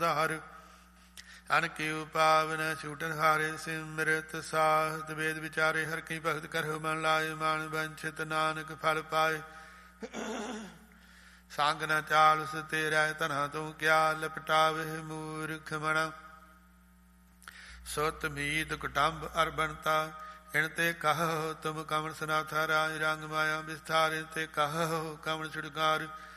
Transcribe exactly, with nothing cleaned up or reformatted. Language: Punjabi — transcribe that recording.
ਧਾਰ ਅਨ ਕਿਉ ਪਾਵਨ ਛੂਟਨ ਹਾਰੇ ਸਿਮਰਤ ਸਾਧ ਵੇਦ ਵਿਚਾਰੇ ਹਰ ਕੀ ਭਗਤ ਕਰਹੁ ਮਨ ਲਾਏ ਮਨ ਬੰਛਿਤ ਨਾਨਕ ਫਲ ਪਾਏ ਸੰਗ ਨ ਚਾਲੁਸ ਤੇਰਾ ਧਨਾ ਤੂੰ ਕਿਆ ਲਪਟਾਵੇ ਮੂਰਖ ਮਣਾ ਸੁਤ ਮੀਤ ਕੁਟੰਬ ਅਰਬਨਤਾ ਇਣ ਤੇ ਕਹੋ ਤੁਮ ਕਮਲ ਸਨਾਥਾ ਰਾਜ ਰੰਗ ਮਾਇਆ ਵਿਸਥਾਰ ਤੇ ਕਹੋ ਕਮਲ ਛੁਟਕਾਰ